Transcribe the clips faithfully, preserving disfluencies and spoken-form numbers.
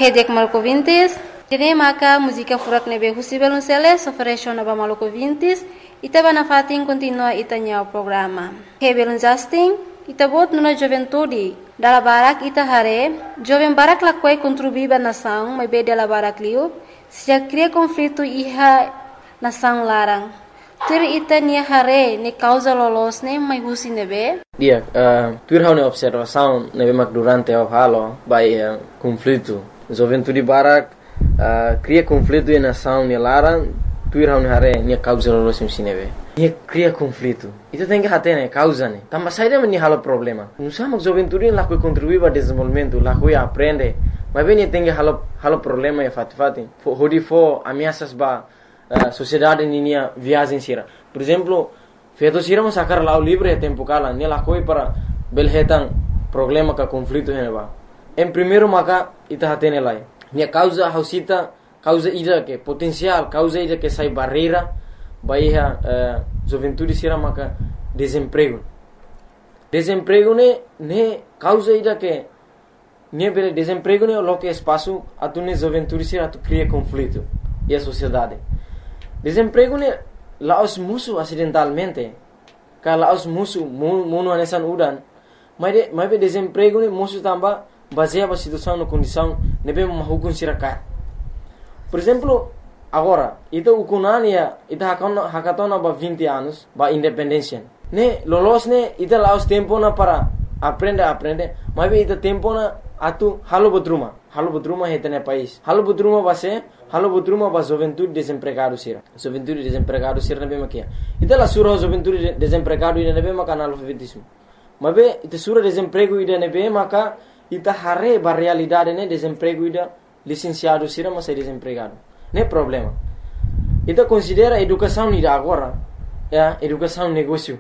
Hedek Malco Vintes, Tine Maka, música furak nebe Husibel Unceles, oferece na Malco Vintes, Itaba na fatin continua itanya o programa. Hebel Justin, Itabot nuna juventude, dala barak ita hare, jovem barak lakwai contribuiba nação, mas be dela barak liu, se já cria conflito iha nação larang. Tur ita ni hare, ni causa lolos ne, mas husi nebe. Dia, uh, tur hau ne observação nebe mak durante o halo, by uh, conflito. Juventude barak uh, cria conflito e nação ni larang, tur hau ne hare, ni causa lolos ne nebe. Ni cria conflito. Itu tem que hate ne causa ne. Tamba saída men ni halo problema. Não sama juventude lá que contribui para desenvolvimento, lá que aprende. Mas bem tem que halo halo problema e fati fati. Hodi fo ameaças ba Uh, sociedade ninia viagem sira. Por exemplo, feito sira mas sacar lá o livre é tempo cala, ne lá coi para belhetan problema ka conflito heneba. Em primeiro maka ita hatene lá. Ne causa hausita, causa ida que potencial, causa ida que sai barreira, baia uh, juventude sira maka desemprego. Desemprego ne ne causa ida que ne bele desemprego ne lo que espaço atune juventude sira tu cria conflito e a sociedade. Desemprego ne laos musuh acidentalmente. Ka laos musuh munu anesan udan. Mas de, mas desemprego ne musuh tamba baseado a situação na condição nebe mahukun siraka. Por exemplo, agora, ita ukunania ita hakona hakatona ba vinte anos ba independência. Ne lolos ne ita laos tempo na para aprender aprender. Mas ita tempo na atu halo bodruma. Halo bodruma hetene país. Halo bodruma base Halo bodruma ba juventude desempregado sira. Juventude desempregado sira nebe makia. Ita la sura juventude desempregado ida nebe maka analfabetismo. Mabe ita sura desemprego ida nebe maka ita hare ba realidade ne desemprego ida licenciado sira mas é desempregado. Ne problema. Ita considera educação ida agora, ya, educação negócio.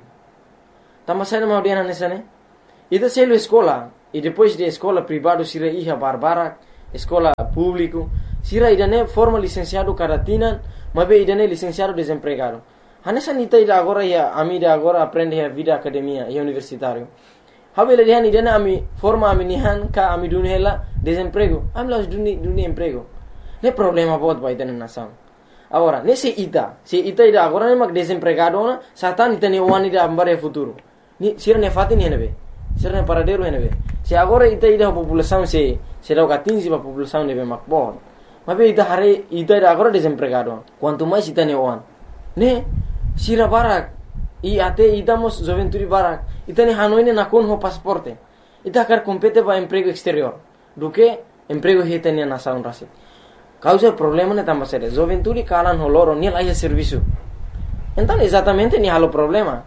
Tama sai na audiana nessa ne. Ita selo escola e depois de escola privado sira iha barbara, escola público sira idane forma licenciado caratina, mabe idane licenciado desempregado. Hanessa nita ida agora ya ami ida agora aprende a vida academia e universitário. Habele dihan idane ami forma ami nihan ka ami dunhela desemprego. Ami las duni duni emprego. Ne problema bot ba idane nação. Agora, nesse ita, se ita ida agora ne mag desempregado na, satan ita ne wani ida ambare futuro. Ni sira ne fatin henebe. Sira ne paradero henebe. Se agora ita ida população se se dá quinze ba população nebe makbor. Mas ita hare ita ida agora desempregado. Quanto mais ita ne wan. Ne sira barak e até idamos juventude barak. Ita ne hanoi ne nakon ho pasaporte. Ita quer compete ba emprego exterior. Do que emprego hita ne nação rasi. Causa problema ne tamba sere. Juventude kalan ho loro ni laia serviço. Então exatamente ni halo problema.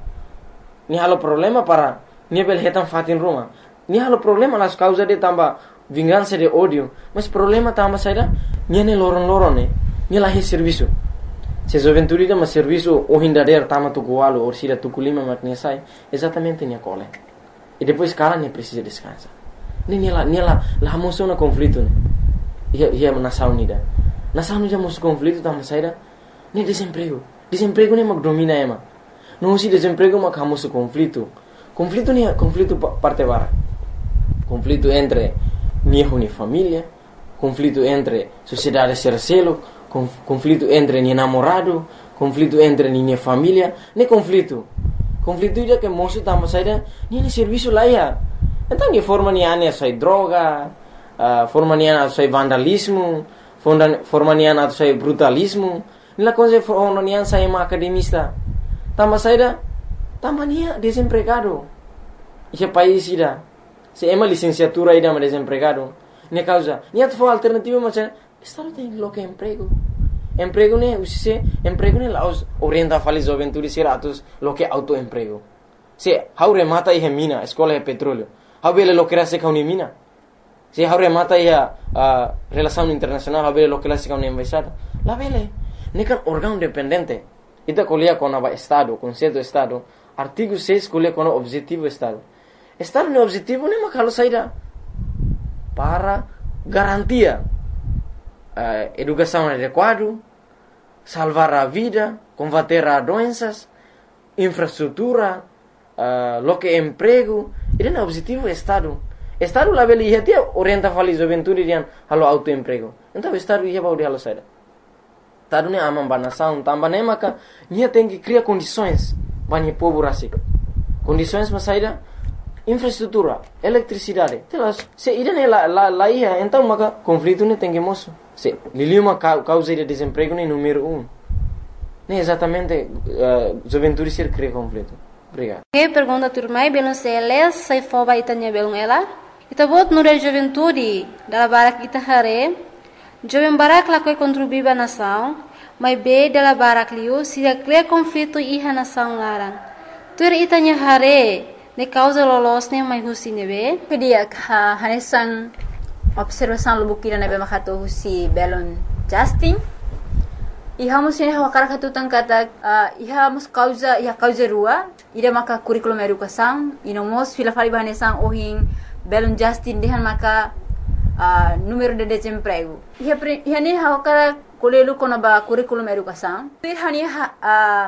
Ni halo problema para ni bel hetan fatin ruma. Ni halo problema las causa de tamba vingança de ódio, mas problema tamba saída niane loron loron ne ni lahi serviço. Se juventude da mas serviço o hindader tama tu gualo ou sira tu kulima maknia sai exatamente ni cole. E depois cara ne precisa descansar. Ni ni la ni la la moção na conflito ne. Ia ia nação unida. Nação unida moção conflito tamba saída ni desemprego. Desemprego ne mag domina ema. Não se desemprego mag hamoso conflito. Conflito ni conflito parte bara. Conflito entre niho ni família, conflito entre sociedade sercelo, conflito entre ni namorado, conflito entre ni família, ne conflito. Conflito ida que moço tamo saída, ni ne serviço lá ya. Então ni forma ni ane sai droga, uh, forma ni ane sai vandalismo, forma ni ane sai brutalismo, ni la coisa forma ni ane sai ma academista. Tamo saída, tamo ni desempregado. Esse país ida se ema licenciatura ida ma desempregado. Ne causa, ni at fo alternativa ma c'è Estado tem lo que emprego. Emprego ne usise, emprego ne laos orienta fali juventude siratus lo que autoemprego. Se haure mata e mina, escola e petróleo. Habele lo que rase ka mina. Se haure mata e uh, relação internacional, habele lo que rase ka embaixada. La vele, ne kan órgão dependente. Ita colia com a estado, conceito estado. Artigo seis colia com o objetivo estado. Estado no objetivo ne makalo saída para garantia uh, educação adequada, salvar a vida, combater as doenças, infraestrutura, uh, lo que emprego. Ele é o objetivo do Estado. Estado lá beli ia tia orienta fali juventude dian halo autoemprego. Então estado ia baudi halo saida. Estado ne amam banação, tambah ne maka nia tem que criar condições bani povo rasik. Condições mas saida infraestrutura, eletricidade. Telas, se irene la la la ia, então maka conflito ne tem que moço. Se liliuma causa de desemprego ne número um. Ne exatamente uh, juventude ser cria conflito. Obrigado. Que pergunta turmai belum seles sai foba itanya belum ela. Ita bot nure juventude dala barak ita hare. Jovem barak la koi contribuir ba nação, mas be dala barak liu se cria conflito iha nação larang. Tur itanya hare ne causa lolos ne mai husi nebe. Kedia ha hanesan observação lubukira nebe makato husi belon Justin. Iha musin hawa karakatu tangkata uh, iha mus causa iha causa rua ida maka curriculum educação inomos fila fali bahanesan ohin belon Justin dehan maka uh, número de desemprego iha iha ne hawa kara kolelu kona ba curriculum educação iha ni uh,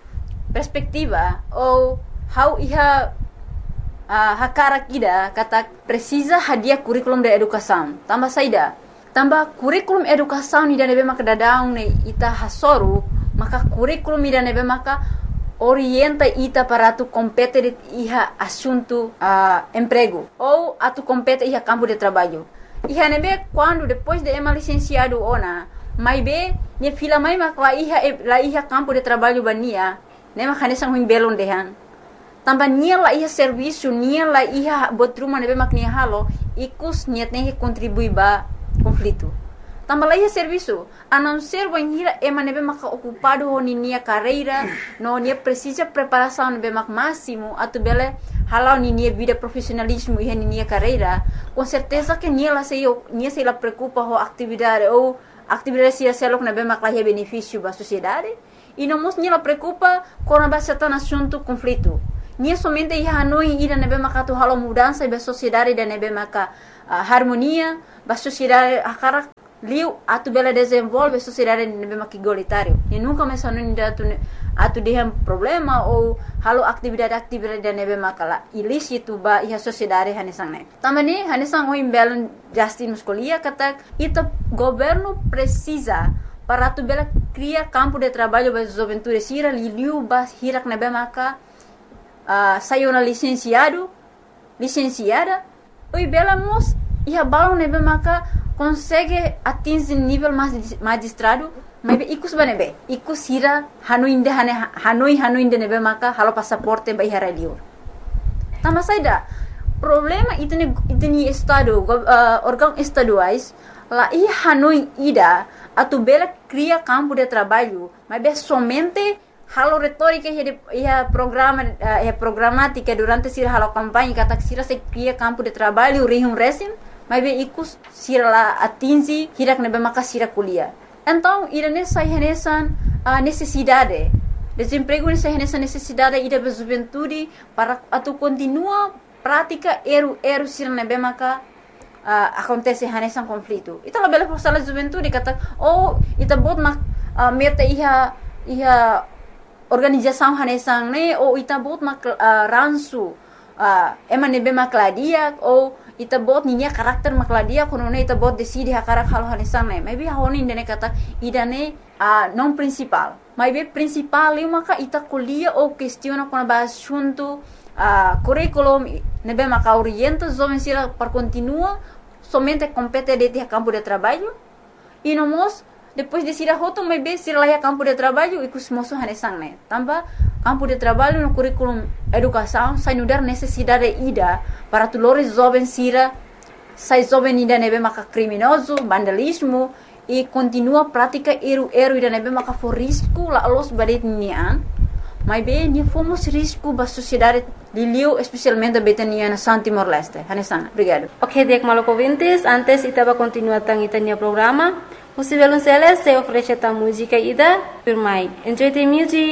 perspectiva ou how iha uh, hakara kida kata precisa hadiah curriculum de educação tambah saida tambah kurikulum educação ida nebe maka dadaung ne ita hasoru maka kurikulum ida nebe maka orienta ita para tu compete de iha assunto uh, emprego ou atu compete iha campo de trabalho iha nebe quando depois de ema licenciado ona mai be ne fila mai maka la iha la iha campo de trabalho bania ne maka nesang huim belon dehan tambah nia la iha serviço nia la iha botruma nebe mak nia halo ikus niat ne contribui ba conflito. Tambah lagi serviço, a não ser banhira ema nebe maka ocupado ho ninia carreira, no nia precisa preparação nebe mak máximo, atu bele halau ninia vida profissionalismo e ninia carreira, com certeza que nia la sei nia sei la preocupa ho atividade ou atividade se selok nebe mak la benefício ba sociedade, e não mos nia la preocupa com a base tan assunto conflito. Nia somente ia hanoi ida nebe maka tu halau mudança ba sociedade da nebe maka uh, harmonia ba sociedade akara liu atu bela desenvolve sociedade nebe maka igualitário e nunca mais hanoi ida atu atu dehem problema ou halau atividade-atividade da nebe maka la ilícito ba ia sociedade hanesang ne tamani hanesang o imbelon Justin muscolia kata ita governo precisa para atu bela cria campo de trabalho ba juventude sira liu ba hirak nebe maka Uh, saiu na licenciado, licenciada, e bela mos ia balão nebe maka consegue atingir nível magistrado, mas ikus ba nebe, ikus hira hanoi inde hane hanoi hanoi inde nebe maka halo passaporte ba ihara liur. Tambah saida problema itu ni itu ni estado uh, órgão estaduais lá ia hanoi ida atu bela cria campo de trabalho, mas be somente halo retórica e a programa e programática durante sira halo campanha kata sira se cria campo de trabalho rihum resim mas be ikus sira la atingi hirak nebe maka sira kuliah então ira nessa renesan a necessidade desemprego nessa renesan necessidade ida be juventude para atu continua prática eru eru sira nebe maka uh, acontece renesan conflito ita la bela força la juventude kata oh ita bot mak uh, meta iha iha organização hanesang ne ou ita bot mak uh, ransu uh, ema nebe makladia ou ita bot ninya karakter makladia kono ne ita bot decide hakarak halo hanesang ne maybe honi ne kata ida ne uh, non principal maybe principal eu maka ita kuliah ou questiona kono ba assunto uh, curriculum nebe maka orienta jovem sira para continua somente compete de campo de trabalho e nomos depois de sira hoto mai be sira lá campo de trabalho e cosmoso hanesang ne tambah campo de trabalho no curriculum educação sai nudar necessidade ida para tulores jovem sira sai jovem ida nebe maka criminoso vandalismo e continua prática eru eru ida nebe maka for risco la los badet nian mai be ni fomos risco ba sociedade liliu especialmente betania na Santimor Leste hanesang obrigado. Ok, dek maloko vintes antes itaba continua tang itania programa. Você vê se oferece a música ida, por mais. Enjoy the music.